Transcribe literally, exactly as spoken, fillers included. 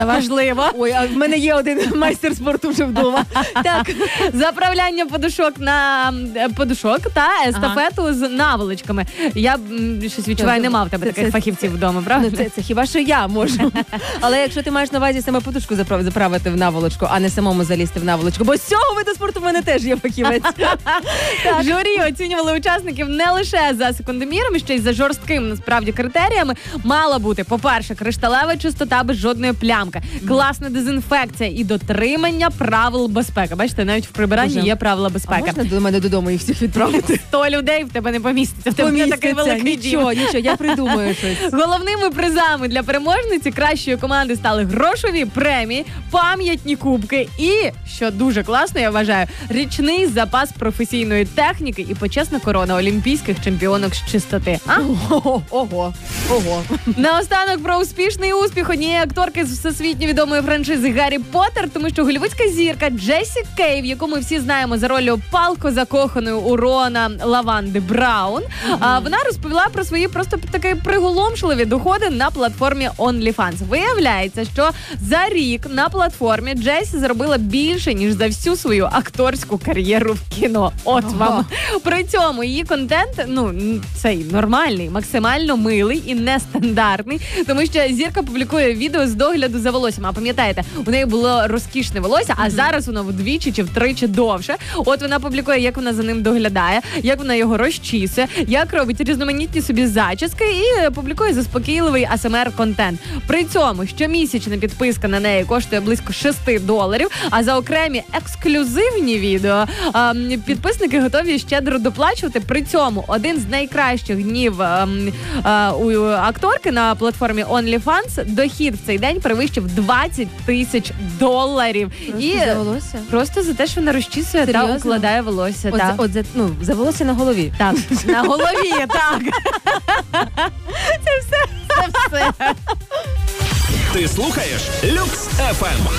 Важливо. Ой, а в мене є один майстер спорту вже вдома. Так. Заправляння подушок на подушок та естафету ага. з наволочками. Я м, щось відчуваю, нема в тебе це, таких це, фахівців вдома, правда? Ну, це, це хіба що я можу. Але якщо ти маєш на увазі саме подушку заправ, заправити в наволочку, а не самому залізти в наволочку, бо з цього виду спорту в мене теж є фахівець. Журі оцінювали учасників не лише за секундоміром, ще й за жорстким, насправді, критеріями. Мала бути, по-перше, кришталева чистота без жодної плямки, класна дезінфекція і дотримання правил безпеки. Бачите, навіть в прибиранні Боже. є правила безпеки. А можна до мене додому їх всіх відправити? Сто людей в тебе не поміститься. В тебе не такий великий дім. Нічого, нічого, я придумаю щось. Головними призами для переможниці кращої команди стали грошові премії, пам'ятні кубки і, що дуже класно, я вважаю, річний запас професійної техніки і почесна корона олімпійських чемпіонок з чистоти. А? Ого, ого, ого. Наостанок про успішний успіх однієї акторки з всесвітньо відомої франшизи Гаррі Поттер, тому що голлівудська зірка Джесі Кейв, яку ми всі знаємо за ролью палко закоханої у Рона Лаванди Браун, mm-hmm. а, вона розповіла про свої просто такі приголомшливі доходи на платформі OnlyFans. Виявляється, що за рік на платформі Джесі заробила більше, ніж за всю свою акторську кар'єру в кіно. От ага. вам. При цьому її контент, ну, цей нормальний, максимально милий і нестандартний, тому що зірка публікує відео з догляду за волоссям. А пам'ятаєте, у неї було розкішне волосся, а mm-hmm. зараз воно вдвічі чи втричі довше. От вона публікує, як вона за ним доглядає, як вона його розчісує, як робить різноманітні собі зачіски і публікує заспокійливий ей ес ем ар-контент. При цьому щомісячна підписка на неї коштує близько шести доларів, а за окремі ексклюзивні відео а, підписники готові щедро доплачувати. При цьому один з найкращих днів а, а, у акторки на платформі OnlyFans дохід в цей день перевищив двадцять тисяч доларів. Просто і за волосся? Просто за те, що вона розчісує та укладає волосся. От, та. за, от за, ну, за волосся на голові. Так, на голові, так. Це все. Це все. Ти слухаєш Люкс еф ем.